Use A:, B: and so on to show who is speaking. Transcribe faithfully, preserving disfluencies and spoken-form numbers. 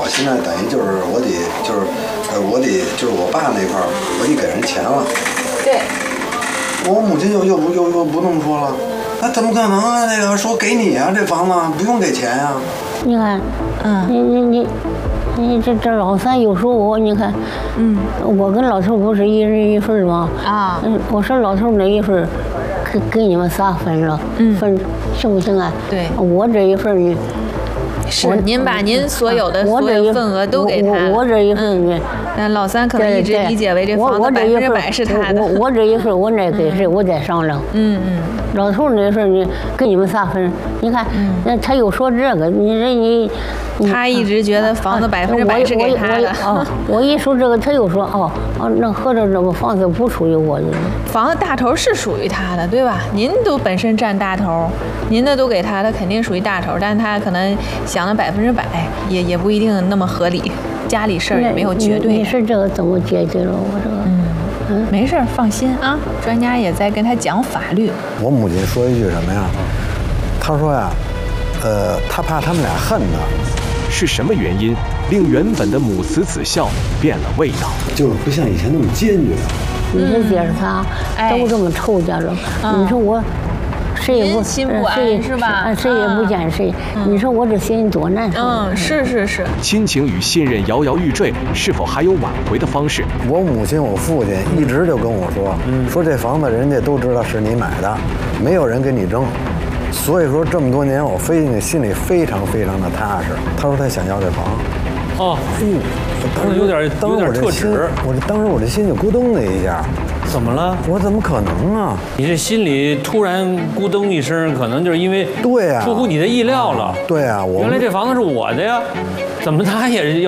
A: 现在等于就是我得就是呃我得就是我爸那块儿我得给人钱了。
B: 对。
A: 我母亲又又不又又不这么说了，那怎么可能啊？那个说给你啊，这房子不用给钱呀、啊。
C: 你看，嗯，你你你。你这这老三有时候我你看，嗯，我跟老头不是一人一份吗？啊，嗯，我说老头那一份，给给你们仨分了，嗯，分行不行啊？
B: 对，
C: 我这一份呢，
B: 是您把您所有的所有份额都给他了，
C: 我这一份呢，
B: 那老三可能一直理解为这房子百分之百是他的。
C: 我我这一份我再给谁，我再商量。嗯嗯，老头那份呢，给你们仨分，你看，那他又说这个，你这你。
B: 他一直觉得房子百分之百是给他的。
C: 哦，我一说这个，他又说哦哦，那合着这个房子不属于我的。
B: 房子大头是属于他的，对吧？您都本身占大头，您的都给他，他肯定属于大头，但是他可能想的百分之百，也也不一定那么合理。家里事儿也没有绝对。
C: 你是这个怎么解决了？我这个。
B: 嗯嗯，没事，放心啊，专家也在跟他讲法律。
A: 我母亲说一句什么呀？她说呀，呃，她怕他们俩恨她。
D: 是什么原因令原本的母慈子孝变了味道？
A: 就是不像以前那么坚决。
C: 你这姐儿仨都这么臭家了，你说我谁也不
B: 心不安是吧？
C: 谁也不见谁，你说我这心多难受。
B: 嗯，是是是。
D: 亲情与信任摇摇欲坠，是否还有挽回的方式？
A: 我母亲、我父亲一直就跟我说，说这房子人家都知道是你买的，没有人跟你争。所以说这么多年，我非心里非常非常的踏实。他说他想要这房，
E: 哦，
A: 哎呦，当时
E: 有点有点特
A: 指，我这当时我这心就咕咚的一下，
E: 怎么了？
A: 我怎么可能啊？
E: 你这心里突然咕咚一声，可能就是因为
A: 对呀，
E: 出乎你的意料了。
A: 对啊，我
E: 原来这房子是我的呀，怎么他也是要？